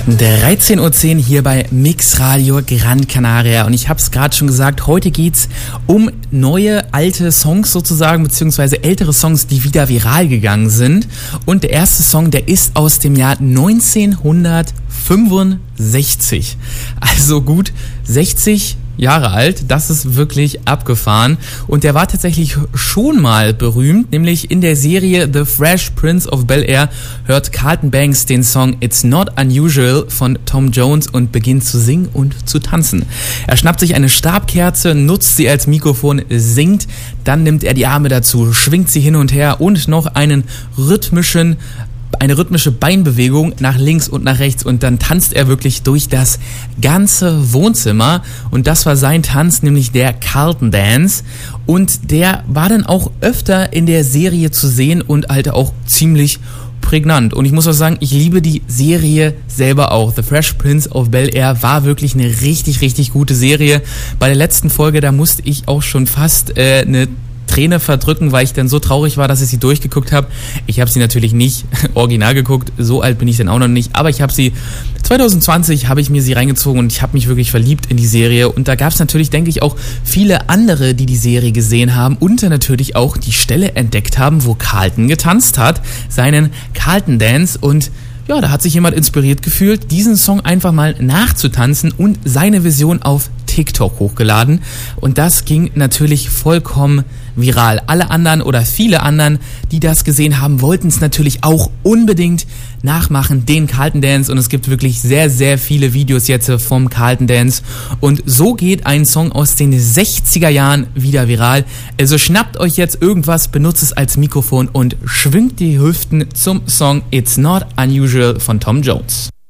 13:10 Uhr hier bei Mix Radio Gran Canaria und ich habe es gerade schon gesagt, heute geht's um neue, alte Songs sozusagen, beziehungsweise ältere Songs, die wieder viral gegangen sind und der erste Song, der ist aus dem Jahr 1965, also gut 60 Jahre alt, das ist wirklich abgefahren und der war tatsächlich schon mal berühmt, nämlich in der Serie The Fresh Prince of Bel-Air hört Carlton Banks den Song It's Not Unusual von Tom Jones und beginnt zu singen und zu tanzen. Er schnappt sich eine Stabkerze, nutzt sie als Mikrofon, singt, dann nimmt er die Arme dazu, schwingt sie hin und her und noch eine rhythmische Beinbewegung nach links und nach rechts und dann tanzt er wirklich durch das ganze Wohnzimmer und das war sein Tanz, nämlich der Carlton Dance und der war dann auch öfter in der Serie zu sehen und halt auch ziemlich prägnant und ich muss auch sagen, ich liebe die Serie selber auch. The Fresh Prince of Bel-Air war wirklich eine richtig, richtig gute Serie. Bei der letzten Folge, da musste ich auch schon fast eine Träne verdrücken, weil ich dann so traurig war, dass ich sie durchgeguckt habe. Ich habe sie natürlich nicht original geguckt, so alt bin ich dann auch noch nicht, aber ich habe sie 2020 habe ich mir sie reingezogen und ich habe mich wirklich verliebt in die Serie und da gab es natürlich, denke ich, auch viele andere, die die Serie gesehen haben und dann natürlich auch die Stelle entdeckt haben, wo Carlton getanzt hat, seinen Carlton Dance und ja, da hat sich jemand inspiriert gefühlt, diesen Song einfach mal nachzutanzen und seine Version auf TikTok hochgeladen und das ging natürlich vollkommen viral. Alle anderen oder viele anderen, die das gesehen haben, wollten es natürlich auch unbedingt nachmachen, den Carlton Dance und es gibt wirklich sehr, sehr viele Videos jetzt vom Carlton Dance und so geht ein Song aus den 60er Jahren wieder viral. Also schnappt euch jetzt irgendwas, benutzt es als Mikrofon und schwingt die Hüften zum Song It's Not Unusual von Tom Jones.